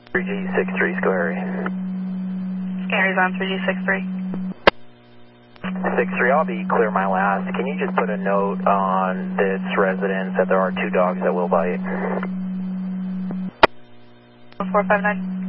3G63, go Harry. Harry's on 3G63. 63, I'll be clear my last. Can you just put a note on this residence that there are 2 dogs that will bite? 459.